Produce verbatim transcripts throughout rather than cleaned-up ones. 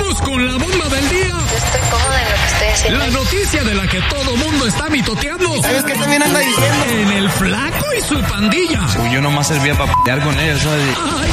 Vamos con la bomba del día. Yo estoy cómoda en lo que estoy haciendo. La noticia de la que todo mundo está mitoteando. ¿Sabes qué también anda diciendo? En el Flaco y su pandilla. Uy, yo nomás servía para pelear con ellos, ¿sabes? Ay.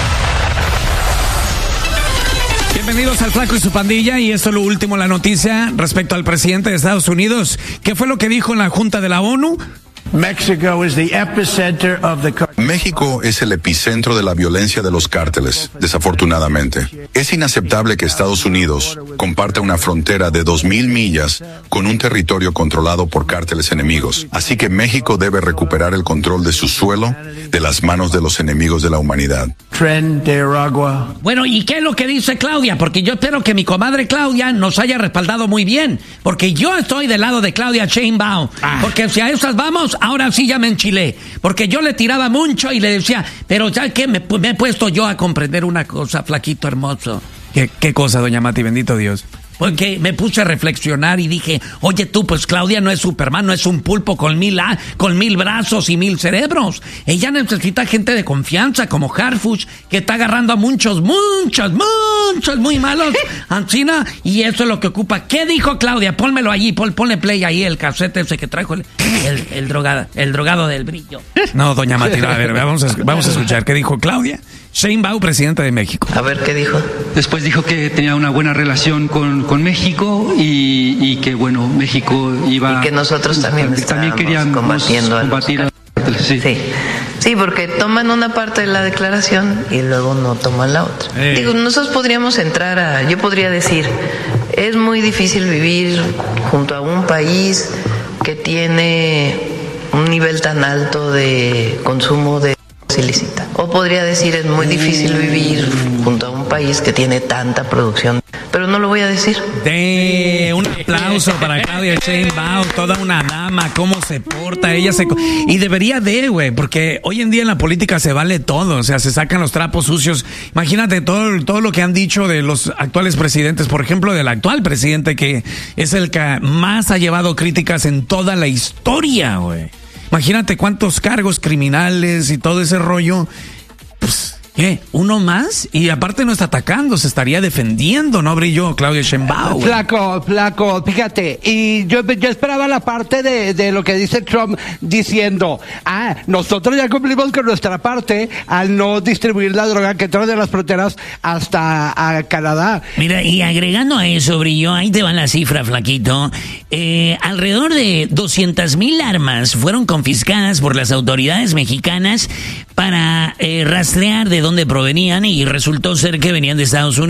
Bienvenidos al Flaco y su pandilla, y esto es lo último, la noticia respecto al presidente de Estados Unidos. ¿Qué fue lo que dijo en la Junta de la ONU? México is the epicenter of the car- México es el epicentro de la violencia de los cárteles, desafortunadamente. Es inaceptable que Estados Unidos comparta una frontera de dos mil millas con un territorio controlado por cárteles enemigos. Así que México debe recuperar el control de su suelo de las manos de los enemigos de la humanidad. Tren de Aragua. Bueno, ¿y qué es lo que dice Claudia? Porque yo espero que mi comadre Claudia nos haya respaldado muy bien, porque yo estoy del lado de Claudia Sheinbaum, ah. porque si a esas vamos, ahora sí ya me enchilé, porque yo le tiraba mucho y le decía, pero ya que me, me he puesto yo a comprender una cosa, flaquito hermoso. ¿Qué, qué cosa, doña Mati? Bendito Dios. Porque me puse a reflexionar y dije, oye tú, pues Claudia no es Superman, no es un pulpo con mil, a, con mil brazos y mil cerebros. Ella necesita gente de confianza como Harfuch, que está agarrando a muchos, muchos, muchos muy malos, Ancina, y eso es lo que ocupa. ¿Qué dijo Claudia? Pónmelo allí, pon, ponle play ahí, el cassette ese que trajo el, el, el, drogado, el drogado del brillo. No, doña Mati, a ver, vamos a, vamos a escuchar qué dijo Claudia Sheinbaum, presidenta de México. A ver, ¿qué dijo? Después dijo que tenía una buena relación con, con México y, y que, bueno, México iba... Y que nosotros también también queríamos combatiendo combatir a los... sí. sí. Sí, porque toman una parte de la declaración y luego no toman la otra. Eh. Digo, nosotros podríamos entrar a... Yo podría decir, es muy difícil vivir junto a un país que tiene un nivel tan alto de consumo de ilícita. O podría decir, es muy difícil vivir junto a un país que tiene tanta producción. Pero no lo voy a decir. De un aplauso para Claudia Sheinbaum, toda una dama, cómo se porta, ella se... Y debería de, güey, porque hoy en día en la política se vale todo, o sea, se sacan los trapos sucios. Imagínate todo, todo lo que han dicho de los actuales presidentes, por ejemplo, del actual presidente, que es el que más ha llevado críticas en toda la historia, güey. Imagínate cuántos cargos criminales y todo ese rollo. Pues, ¿qué? ¿Uno más? Y aparte no está atacando, se estaría defendiendo, ¿no, brillo Claudia Sheinbaum? Flaco, flaco, fíjate, y yo, yo esperaba la parte de, de lo que dice Trump diciendo, ah, nosotros ya cumplimos con nuestra parte al no distribuir la droga que entra de las fronteras hasta a Canadá. Mira, y agregando a eso, brillo, ahí te va la cifra, flaquito. Eh, alrededor de doscientas mil armas fueron confiscadas por las autoridades mexicanas para eh, rastrear de dónde provenían, y resultó ser que venían de Estados Unidos.